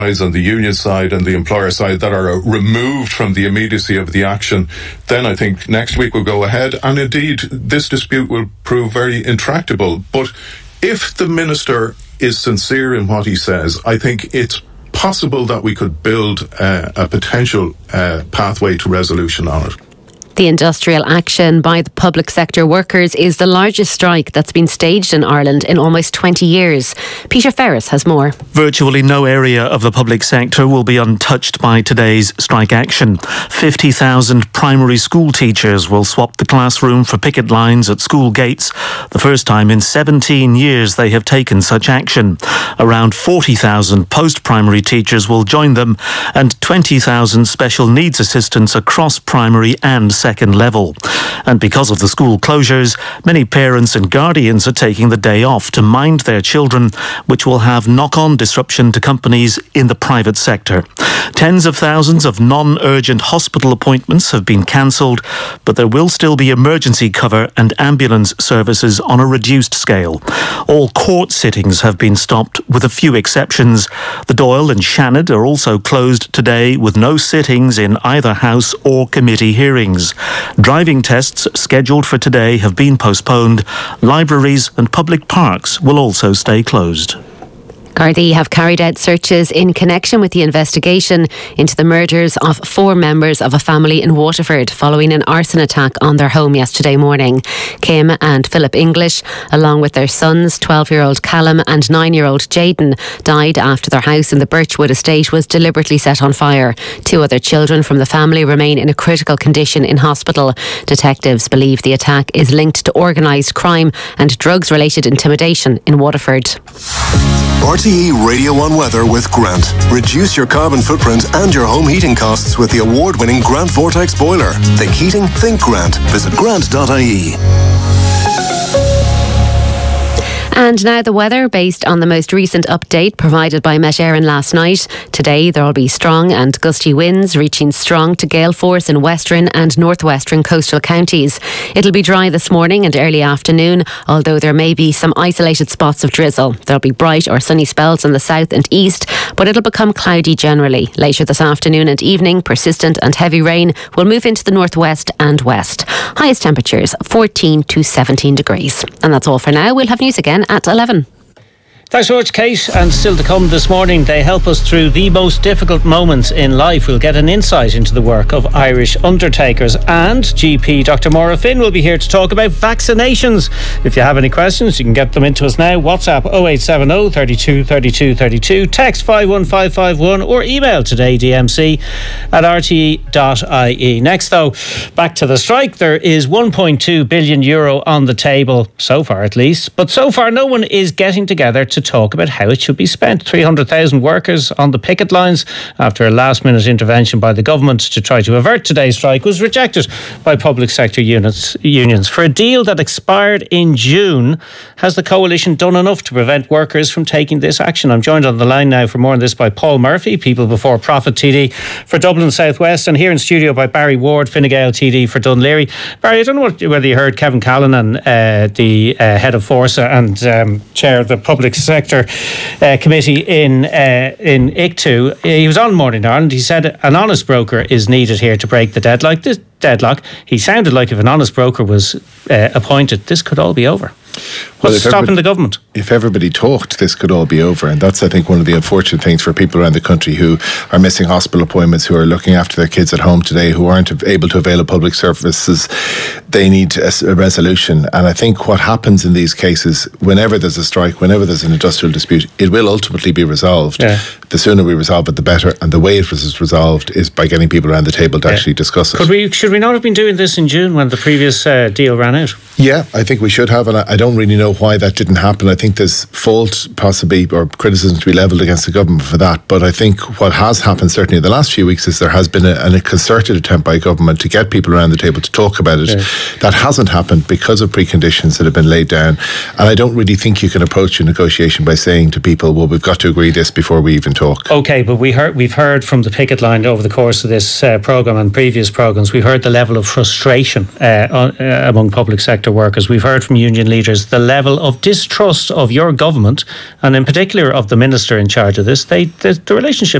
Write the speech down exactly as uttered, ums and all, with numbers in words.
on the union side and the employer side that are removed from the immediacy of the action, then I think next week we'll go ahead, and indeed this dispute will prove very intractable. But if the Minister is sincere in what he says, I think it's possible that we could build uh, a potential uh, pathway to resolution on it. The industrial action by the public sector workers is the largest strike that's been staged in Ireland in almost twenty years. Peter Ferris has more. Virtually no area of the public sector will be untouched by today's strike action. fifty thousand primary school teachers will swap the classroom for picket lines at school gates. The first time in seventeen years they have taken such action. Around forty thousand post-primary teachers will join them, and twenty thousand special needs assistants across primary and second level. And because of the school closures, many parents and guardians are taking the day off to mind their children, which will have knock-on disruption to companies in the private sector. Tens of thousands of non-urgent hospital appointments have been cancelled, but there will still be emergency cover and ambulance services on a reduced scale. All court sittings have been stopped, with a few exceptions. The Dáil and Shannon are also closed today, with no sittings in either House or committee hearings. Driving tests scheduled for today have been postponed. Libraries and public parks will also stay closed. Gardaí have carried out searches in connection with the investigation into the murders of four members of a family in Waterford following an arson attack on their home yesterday morning. Kim and Philip English, along with their sons, twelve-year-old Callum and nine-year-old Jaden, died after their house in the Birchwood estate was deliberately set on fire. Two other children from the family remain in a critical condition in hospital. Detectives believe the attack is linked to organised crime and drugs-related intimidation in Waterford. R T E Radio one Weather with Grant. Reduce your carbon footprint and your home heating costs with the award-winning Grant Vortex boiler. Think heating, think Grant. Visit grant dot I E. And now the weather, based on the most recent update provided by Met Éireann last night. Today there will be strong and gusty winds, reaching strong to gale force in western and northwestern coastal counties. It'll be dry this morning and early afternoon, although there may be some isolated spots of drizzle. There'll be bright or sunny spells in the south and east, but it'll become cloudy generally. Later this afternoon and evening, persistent and heavy rain will move into the northwest and west. Highest temperatures fourteen to seventeen degrees. And that's all for now. We'll have news again at eleven. Thanks so much, Kate. And still to come this morning, they help us through the most difficult moments in life. We'll get an insight into the work of Irish undertakers. And G P Doctor Maura Finn will be here to talk about vaccinations. If you have any questions, you can get them into us now. WhatsApp oh eight seven oh, thirty-two, thirty-two, thirty-two. Text five one five five one or email todaydmc at r t e dot i e. Next, though, back to the strike. There is one point two billion euro on the table, so far at least. But so far, no one is getting together to talk about how it should be spent. three hundred thousand workers on the picket lines after a last minute intervention by the government to try to avert today's strike was rejected by public sector units, unions. For a deal that expired in June, has the coalition done enough to prevent workers from taking this action? I'm joined on the line now for more on this by Paul Murphy, People Before Profit T D for Dublin South West, and here in studio by Barry Ward, Fine Gael T D for Dún Laoghaire. Barry, I don't know what, whether you heard Kevin Callanan, uh, the uh, head of Forsa and um, chair of the public sector sector uh, committee in uh, in I C T U. He was on Morning Ireland. He said an honest broker is needed here to break the deadlock. This deadlock. He sounded like if an honest broker was uh, appointed, this could all be over. What's well, stopping the government? If everybody talked, this could all be over. And that's, I think, one of the unfortunate things for people around the country who are missing hospital appointments, who are looking after their kids at home today, who aren't able to avail of public services. They need a, a resolution. And I think what happens in these cases, whenever there's a strike, whenever there's an industrial dispute, it will ultimately be resolved. Yeah. The sooner we resolve it, the better. And the way it was resolved is by getting people around the table to yeah. actually discuss it. Could we, should we not have been doing this in June when the previous uh, deal ran out? Yeah, I think we should have. And I, I don't really know why that didn't happen. I think there's fault possibly or criticism to be levelled against the government for that. But I think what has happened certainly in the last few weeks is there has been a, a concerted attempt by government to get people around the table to talk about it. Yeah. That hasn't happened because of preconditions that have been laid down. And I don't really think you can approach a negotiation by saying to people, well, we've got to agree this before we even talk. Okay, but we heard, we've heard from the picket line over the course of this uh, programme and previous programmes, we've heard the level of frustration uh, on, uh, among public sector workers. We've heard from union leaders the level of distrust of your government, and in particular of the minister in charge of this. They, the, the relationship